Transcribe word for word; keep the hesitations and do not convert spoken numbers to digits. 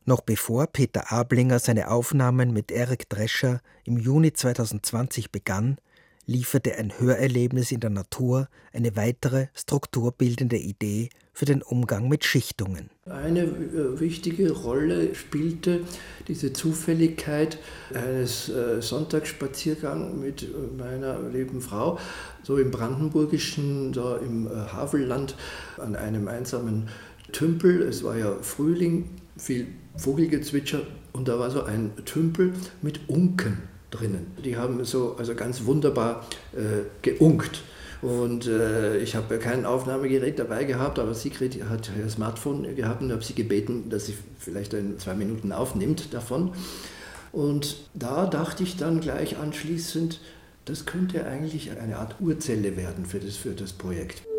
Noch bevor Peter Ablinger seine Aufnahmen mit Eric Drescher im Juni zweitausendzwanzig begann, lieferte ein Hörerlebnis in der Natur eine weitere strukturbildende Idee für den Umgang mit Schichtungen. Eine äh, wichtige Rolle spielte diese Zufälligkeit eines äh, Sonntagsspaziergangs mit äh, meiner lieben Frau, so im Brandenburgischen, da im äh, Havelland, an einem einsamen Tümpel. Es war ja Frühling, viel Vogelgezwitscher und da war so ein Tümpel mit Unken drinnen. Die haben so also ganz wunderbar äh, geunkt. Und äh, ich habe kein Aufnahmegerät dabei gehabt, aber Sigrid hat ein Smartphone gehabt und habe sie gebeten, dass sie vielleicht ein, zwei Minuten aufnimmt davon. Und da dachte ich dann gleich anschließend, das könnte eigentlich eine Art Urzelle werden für das, für das Projekt.